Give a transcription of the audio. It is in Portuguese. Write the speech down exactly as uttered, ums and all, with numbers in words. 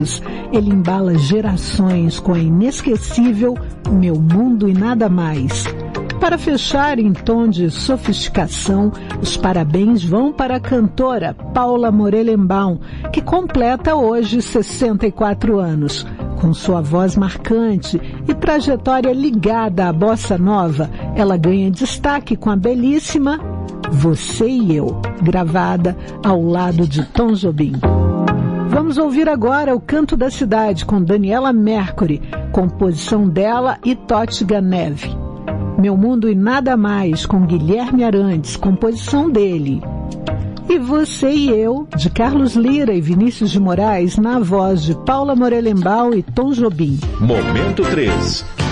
Ele embala gerações com a inesquecível Meu Mundo e Nada Mais. Para fechar em tom de sofisticação, os parabéns vão para a cantora Paula Morelenbaum, que completa hoje sessenta e quatro anos. Com sua voz marcante e trajetória ligada à bossa nova, ela ganha destaque com a belíssima Você e Eu, gravada ao lado de Tom Jobim. Vamos ouvir agora O Canto da Cidade, com Daniela Mercury, composição dela e Tótiga Neve. Meu Mundo e Nada Mais, com Guilherme Arantes, composição dele. E Você e Eu, de Carlos Lira e Vinícius de Moraes, na voz de Paula Morelenbaum e Tom Jobim. Momento três.